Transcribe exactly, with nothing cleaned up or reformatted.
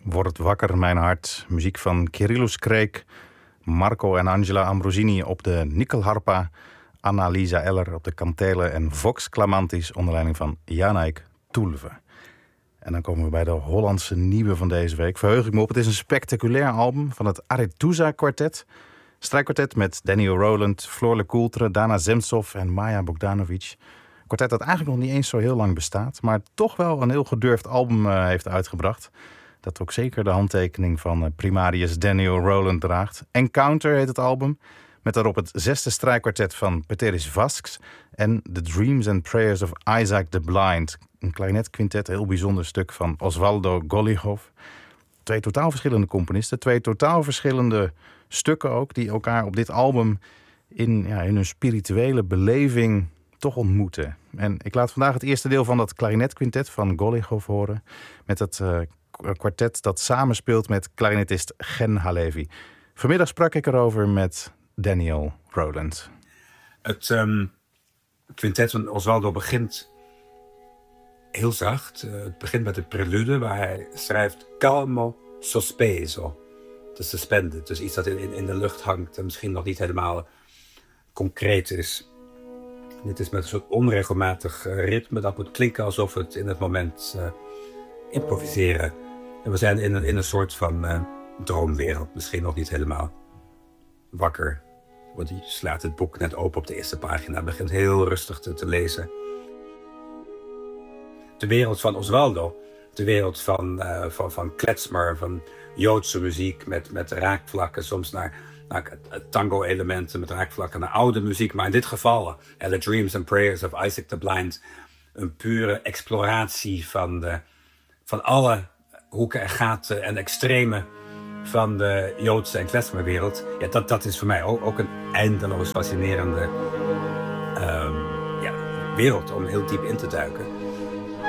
Word wakker, mijn hart. Muziek van Kirillus Kreek, Marco en Angela Ambrosini op de nikkelharpa, Anna-Lisa Eller op de kantele en Vox Clamantis onder leiding van Janaik Toelve. En dan komen we bij de Hollandse nieuwe van deze week. Verheug ik me op. Het is een spectaculair album van het Arethusa Quartet. Strijkkwartet met Danny O'Rowland, Floor Le Coultre, Dana Zemtsov en Maya Bogdanovic. Een kwartet dat eigenlijk nog niet eens zo heel lang bestaat, maar toch wel een heel gedurfd album uh, heeft uitgebracht. Dat ook zeker de handtekening van uh, primarius Danny O'Rowland draagt. Encounter heet het album, met daarop het zesde strijkkwartet van Peteris Vasks en The Dreams and Prayers of Isaac the Blind. Een kleinetquintet, een heel bijzonder stuk van Osvaldo Golijov. Twee totaal verschillende componisten, twee totaal verschillende stukken ook, die elkaar op dit album in, ja, in hun spirituele beleving toch ontmoeten. En ik laat vandaag het eerste deel van dat klarinetquintet van Golijov horen, met het uh, kwartet dat samenspeelt met klarinetist Gen Halevi. Vanmiddag sprak ik erover met Daniel Rowland. Het um, quintet van Osvaldo begint heel zacht. Uh, het begint met de prelude waar hij schrijft calmo sospeso. De suspended, dus iets dat in, in de lucht hangt en misschien nog niet helemaal concreet is. Dit is met een soort onregelmatig uh, ritme dat moet klinken alsof het in het moment uh, improviseren. En we zijn in een, in een soort van uh, droomwereld, misschien nog niet helemaal wakker. Want je slaat het boek net open op de eerste pagina en begint heel rustig te, te lezen. De wereld van Osvaldo, de wereld van, uh, van, van klezmer, van Joodse muziek met, met raakvlakken, soms naar, naar tango-elementen, met raakvlakken naar oude muziek. Maar in dit geval, uh, The Dreams and Prayers of Isaac the Blind, een pure exploratie van, de, van alle hoeken en gaten en extremen van de Joodse en klezmerwereld. Ja, dat, dat is voor mij ook, ook een eindeloos fascinerende um, ja, wereld om heel diep in te duiken.